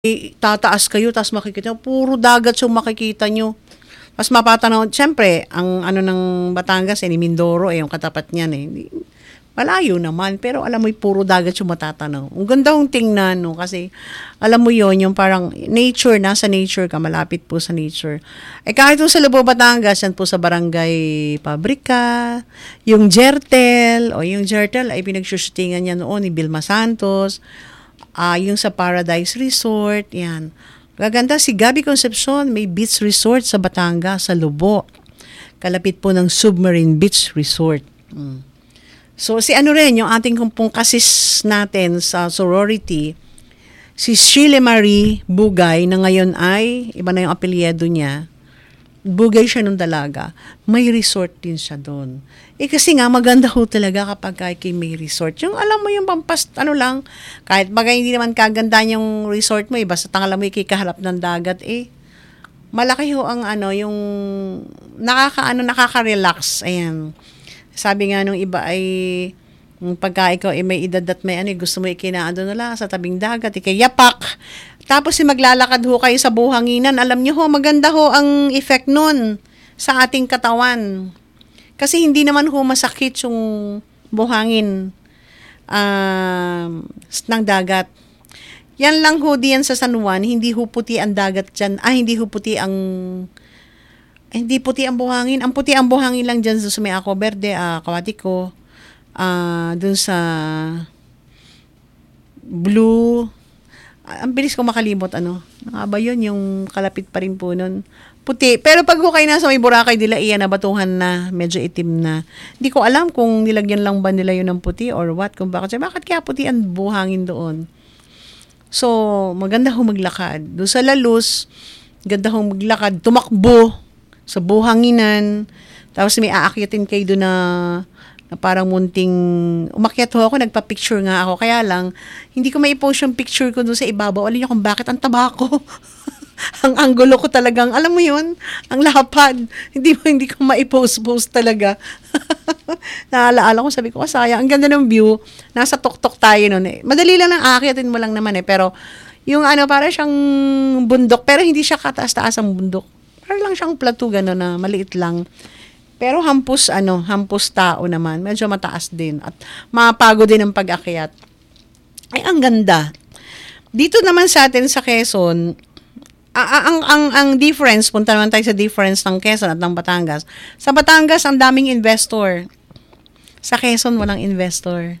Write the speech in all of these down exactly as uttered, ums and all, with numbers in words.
tataas kayo, tapos makikita nyo, puro dagat yung makikita nyo. Tapos mapatanaw, syempre, ang ano ng Batangas, eh, ni Mindoro, eh, yung katapat niyan, eh. Malayo naman, pero alam mo, puro dagat yung matatanaw. Ang ganda kong tingnan, no, kasi alam mo yon yung parang nature, nasa nature ka, malapit po sa nature. Eh, kahit po sa Lubao, Batangas, yan po sa Barangay Pabrika, yung Jertel, o yung Jertel, ay pinagsushootingan niya noon ni Vilma Santos. Uh, yung sa Paradise Resort, yan. Gaganda si Gabby Concepcion, may beach resort sa Batangas, sa Lubao. Kalapit po ng Submarine Beach Resort. Mm. So, si ano rin, yung ating kumpong kasis natin sa sorority, si Sheila Marie Bugay, na ngayon ay, iba na yung apelyido niya, Bugay siya nung dalaga, may resort din siya doon. Eh kasi nga, maganda ho talaga kapag kay may resort. Yung alam mo yung pampas, ano lang, kahit bagay hindi naman kaganda yung resort mo, eh, basta tangala mo ikikaharap ng dagat, eh, malaki ho ang ano, yung nakaka, ano, nakaka-relax. Ayan. Sabi nga nung iba ay, pagka ikaw ay may edad at may ano, gusto mo ikinaano nila sa tabing dagat, ikayapak. Tapos si maglalakad ho kayo sa buhanginan. Alam niyo ho, maganda ho ang effect nun sa ating katawan. Kasi hindi naman ho masakit yung buhangin uh, ng dagat. Yan lang ho diyan sa San Juan, hindi ho puti ang dagat dyan. Ah, hindi ho puti ang... Hindi puti ang buhangin. Ang puti ang buhangin lang dyan sa may Ako Verde, uh, Kawatiko, uh, dun sa Blue... Ang bilis ko makalimot, ano. Nga ba yun, yung kalapit pa rin po nun. Puti. Pero pag hukay na sa may Boracay, nila iyan na batuhan na, medyo itim na. Hindi ko alam kung nilagyan lang ba nila yun ng puti or what, kung bakit. Bakit kaya puti ang buhangin doon? So, maganda ho maglakad. Doon sa Lalus, ganda ho maglakad. Tumakbo sa buhanginan. Tapos may aakyatin kayo doon na na parang munting, umakyat ho ako, nagpa-picture nga ako. Kaya lang, hindi ko mai-post yung picture ko doon sa ibabaw. Alam niyo kung bakit ang taba ko. Ang angulo ko talagang, alam mo yun, ang lapad. Hindi mo, hindi ko mai-post-post talaga. Naalaala ko, sabi ko, sayang, ang ganda ng view. Nasa tuktok tayo noon eh. Madali lang ang aakyatin mo lang naman eh. Pero, yung ano, para siyang bundok, pero hindi siya kataas-taas ang bundok. Para lang siyang plateau, gano'n na, maliit lang. Pero hampus ano, hampus tao naman, medyo mataas din at mapagod din ang pag-akyat. Ay ang ganda. Dito naman sa atin sa Quezon, ang ang ang, ang difference, punta naman tayo sa difference ng Quezon at ng Batangas. Sa Batangas ang daming investor. Sa Quezon walang investor.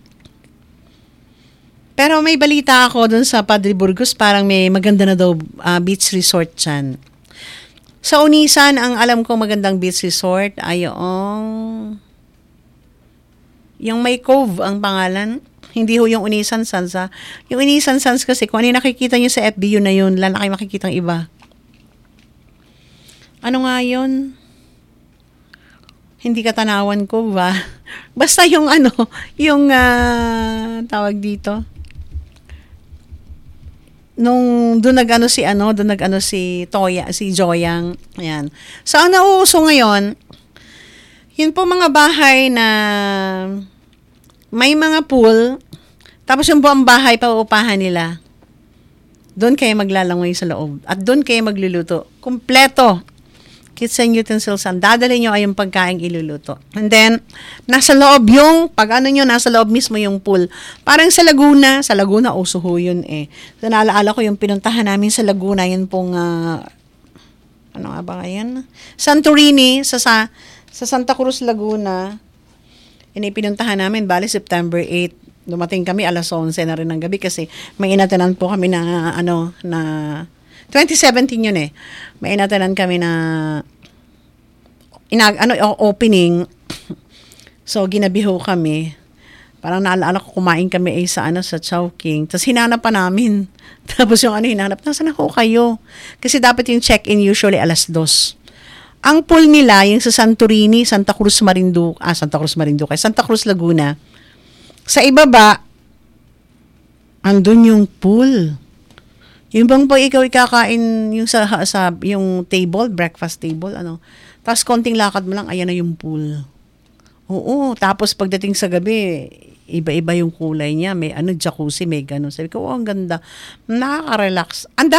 Pero may balita ako dun sa Padre Burgos, parang may maganda na daw uh, beach resort dyan. Sa Unisan, ang alam ko magandang beach resort ay yung yung may cove ang pangalan. Hindi ho yung Unisan Sands. Ha? Yung Unisan Sands kasi, kung ano yung nakikita nyo sa F B, yun na yun. Wala na kayo makikita ng iba. Ano nga yun? Hindi katanawan ko ba? Basta yung ano, yung uh, tawag dito. Nung doon nag-ano si ano, doon nag-ano si Toya, si Joyang, ayan. So ang nauuso ngayon, yun po mga bahay na may mga pool, tapos yung buong bahay pauupahan nila. Doon kayo maglalangoy sa loob at doon kayo magluluto. Kompleto. Kitchen utensils ang dadalhin nyo ay yung pagkain iluluto. And then, nasa loob yung, pag ano nyo, nasa loob mismo yung pool. Parang sa Laguna, sa Laguna, uso ho yun eh. So, naalaala ko yung pinuntahan namin sa Laguna, yun pong, uh, ano nga ba yan? Santorini, sa, sa, sa Santa Cruz, Laguna. Yun ay pinuntahan namin, bali September eighth. Dumating kami, alas onse na rin ng gabi kasi may inatanan po kami na, ano, na, twenty seventeen yun eh. May inatanan kami na inag, ano, opening. So, ginabiho kami. Parang naalala ko, kumain kami eh sa, ano, sa Chowking. Tapos, hinanap pa namin. Tapos, yung ano, hinanap, nasaan ako kayo? Kasi dapat yung check-in usually alas dos. Ang pool nila, yung sa Santorini, Santa Cruz, Marinduque, ah, Santa Cruz, Marinduque, Santa Cruz, Laguna. Sa ibaba, andun yung pool. Yung bang po ikaw ikakain yung sa, sa yung table, breakfast table, ano. Tapos konting lakad mo lang, ayan na yung pool. Oo, tapos pagdating sa gabi, iba-iba yung kulay niya. May ano, jacuzzi, may ganun. Sabi ko, oh, ang ganda. Nakaka-relax. Ang